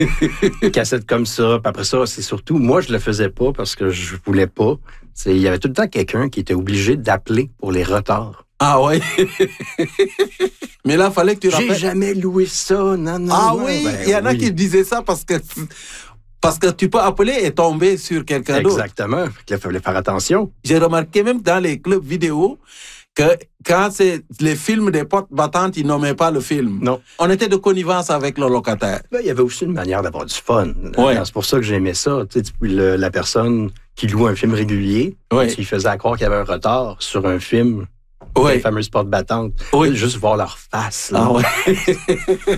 Des cassettes comme ça. Puis après ça, c'est surtout, moi, je le faisais pas parce que je voulais pas. Il y avait tout le temps quelqu'un qui était obligé d'appeler pour les retards. Ah ouais. Mais là, il fallait que tu rappelles. J'ai jamais loué ça, non. Ah oui, il y en a qui disaient ça parce que tu peux appeler et tomber sur quelqu'un d'autre. Exactement. Il fallait faire attention. J'ai remarqué même dans les clubs vidéo que quand c'est les films des portes battantes, ils nommaient pas le film. Non. On était de connivence avec le locataire. Il y avait aussi une manière d'avoir du fun. Ouais. C'est pour ça que j'aimais ça. La personne qui loue un film régulier, qui faisait croire qu'il y avait un retard sur un film, les fameuses portes battantes, juste voir leur face. Là. Ah ouais.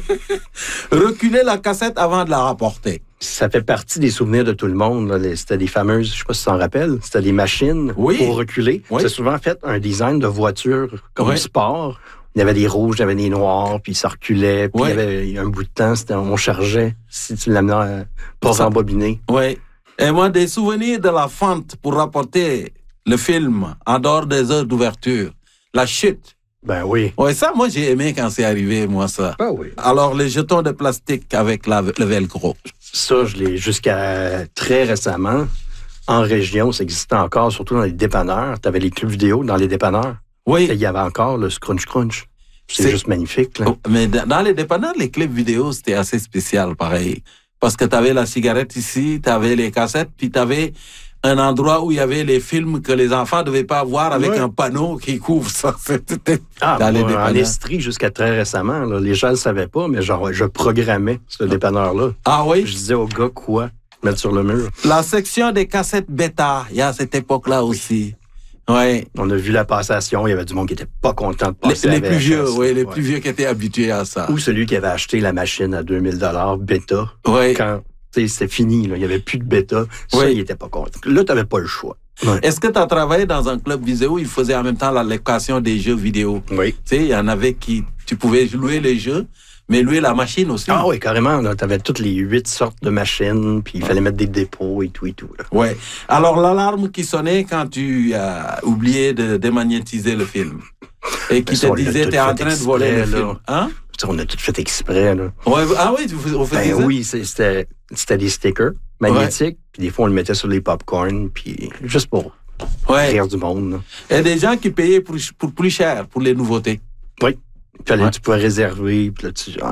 Reculer la cassette avant de la rapporter. Ça fait partie des souvenirs de tout le monde. Là. C'était des fameuses, je ne sais pas si tu t'en rappelles, c'était des machines pour reculer. Oui. C'est souvent fait un design de voiture comme sport. Il y avait des rouges, il y avait des noirs, puis ça reculait. Puis il y avait un bout de temps, on chargeait si tu l'amenais pour rembobiner. Oui. Et moi, des souvenirs de la fente pour rapporter le film en dehors des heures d'ouverture. La chute. Ben oui. Oui, ça, moi, j'ai aimé quand c'est arrivé, moi, ça. Ben oui. Alors, les jetons de plastique avec le velcro. Ça, je l'ai jusqu'à très récemment. En région, ça existait encore, surtout dans les dépanneurs. Tu avais les clubs vidéo dans les dépanneurs. Oui. Il y avait encore le scrunch. C'est juste magnifique. Là. Mais dans les dépanneurs, les clubs vidéo, c'était assez spécial, pareil. Parce que tu avais la cigarette ici, tu avais les cassettes, puis tu avais un endroit où il y avait les films que les enfants ne devaient pas voir avec un panneau qui couvre ça. C'était dans les dépanneurs. En Estrie, jusqu'à très récemment, là, les gens ne le savaient pas, mais genre, je programmais ce dépanneur-là. Ah oui? Je disais aux gars quoi mettre sur le mur. La section des cassettes bêta, il y a cette époque-là aussi. Ouais. On a vu la passation, il y avait du monde qui n'était pas content de passer les plus vieux, les plus vieux qui étaient habitués à ça. Ou celui qui avait acheté la machine à 2000 $ bêta. Oui. Quand c'était fini, là, il n'y avait plus de bêta. Ça, il n'était pas content. Là, tu n'avais pas le choix. Ouais. Est-ce que tu as travaillé dans un club vidéo où ils faisaient en même temps la location des jeux vidéo? Oui. Tu sais, il y en avait qui... Tu pouvais louer les jeux, mais louer la machine aussi. Ah oui, carrément. Tu avais toutes les 8 sortes de machines, puis il fallait mettre des dépôts et tout. Oui. Alors, l'alarme qui sonnait quand tu as oublié de démagnétiser le film et qui te disait, tu es en train de voler le film. Hein? On a tout fait exprès. Là. Ouais, ah oui, on faisait ça? Oui, c'était des stickers magnétiques, puis des fois, on le mettait sur les popcorn, puis juste pour rire du monde. Là. Il y a des gens qui payaient pour plus cher pour les nouveautés. Oui. Puis tu pouvais réserver, puis là,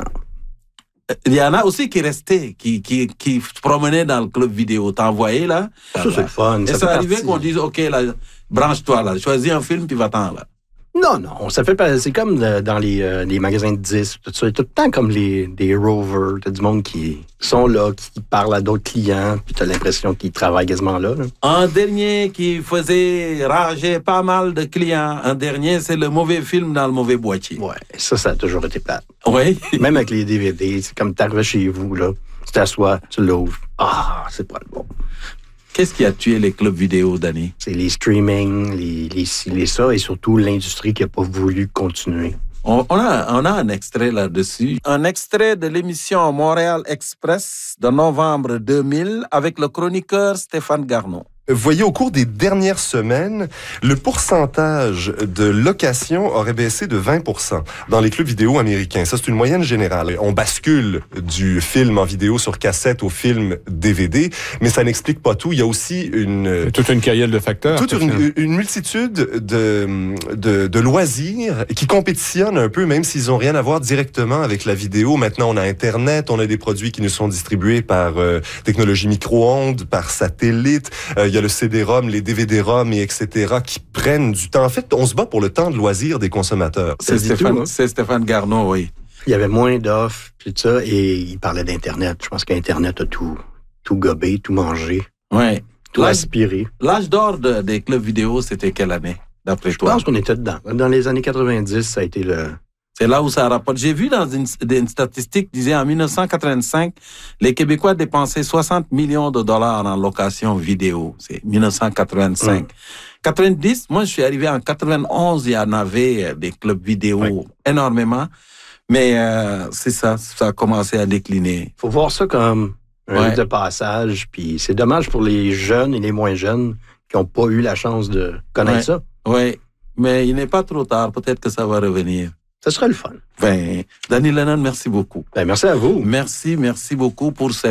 Il y en a aussi qui restaient, qui se promenaient dans le club vidéo. T'envoyais, là. Ça, c'est le fun. Et ça arrivait qu'on dise, OK, là, branche-toi, là. Choisis un film, puis va-t'en, là. Non. Ça fait pas. C'est comme dans les magasins de disques, tout ça. Tout le temps comme des rovers. T'as du monde qui sont là, qui parlent à d'autres clients, puis t'as l'impression qu'ils travaillent quasiment là. Un dernier qui faisait rager pas mal de clients, c'est le mauvais film dans le mauvais boîtier. Ouais, ça a toujours été plate. Oui. Même avec les DVD, c'est comme t'arrives chez vous, là, tu t'assois, tu l'ouvres. Ah, c'est pas le bon. Qu'est-ce qui a tué les clubs vidéo, Danny? C'est les streaming, les ça, et surtout l'industrie qui n'a pas voulu continuer. On a un extrait là-dessus. Un extrait de l'émission Montréal Express de novembre 2000 avec le chroniqueur Stéphane Garneau. Voyez, au cours des dernières semaines, le pourcentage de location aurait baissé de 20% dans les clubs vidéo américains. Ça, c'est une moyenne générale. On bascule du film en vidéo sur cassette au film DVD, mais ça n'explique pas tout. Il y a aussi toute une kyrielle de facteurs. Toute une multitude de loisirs qui compétitionnent un peu, même s'ils n'ont rien à voir directement avec la vidéo. Maintenant, on a Internet, on a des produits qui nous sont distribués par technologie micro-ondes, par satellite. Il y a le CD-ROM, les DVD-ROM, et etc., qui prennent du temps. En fait, on se bat pour le temps de loisir des consommateurs. C'est Stéphane Garneau, oui. Il y avait moins d'offres, tout ça, et il parlait d'Internet. Je pense qu'Internet a tout gobé, tout mangé. Oui. Tout aspiré. L'âge d'or des clubs vidéo, c'était quelle année, d'après toi? Je pense qu'on était dedans. Dans les années 90, ça a été le... C'est là où ça rapporte. J'ai vu dans une statistique qui disait en 1985, les Québécois dépensaient 60 millions de dollars en location vidéo. C'est 1985. 90, moi je suis arrivé en 91, il y en avait des clubs vidéo énormément. Mais c'est ça a commencé à décliner. Il faut voir ça comme un rite de passage. Puis c'est dommage pour les jeunes et les moins jeunes qui n'ont pas eu la chance de connaître ça. Oui, mais il n'est pas trop tard. Peut-être que ça va revenir. Ça serait le fun. Ben, Danny Lennon, merci beaucoup. Ben, merci à vous. Merci beaucoup pour